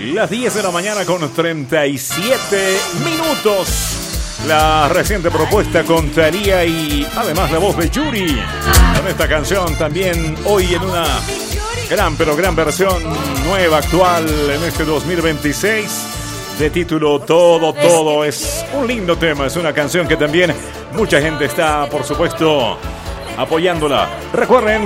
Las 10 de la mañana con 37 minutos. La reciente propuesta con Thalía y además la voz de Yuri. Con esta canción también hoy en una gran versión nueva, actual en este 2026. De título Todo. Es un lindo tema, es una canción que también mucha gente está, por supuesto, apoyándola. Recuerden,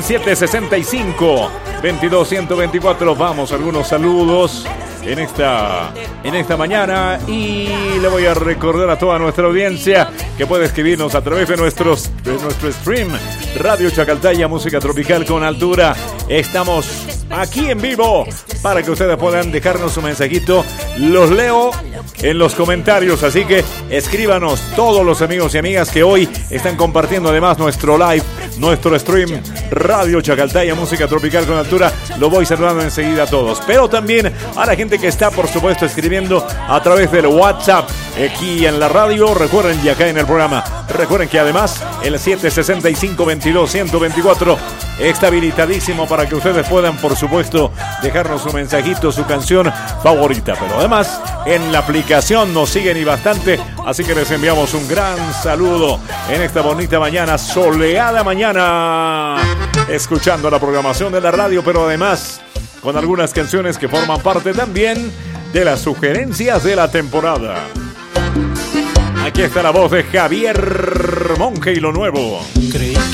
765-22-124. Vamos, algunos saludos en esta mañana. Y le voy a recordar a toda nuestra audiencia que puede escribirnos a través de nuestro stream Radio Chacaltaya, música tropical con altura. Estamos aquí en vivo para que ustedes puedan dejarnos su mensajito. Los leo en los comentarios, así que escríbanos todos los amigos y amigas que hoy están compartiendo además nuestro live, nuestro stream Radio Chacaltaya, música tropical con altura. Lo voy saludando enseguida a todos, pero también a la gente que está, por supuesto, escribiendo a través del WhatsApp aquí en la radio. Recuerden, y acá en el programa, recuerden que además el 765-22-124 está habilitadísimo para que ustedes puedan, por supuesto, dejarnos su mensajito, su canción favorita. Pero además en la aplicación nos siguen y bastante, así que les enviamos un gran saludo en esta bonita mañana, soleada mañana, escuchando la programación de la radio, pero además con algunas canciones que forman parte también de las sugerencias de la temporada. Aquí está la voz de Javier Monge y lo nuevo. Creí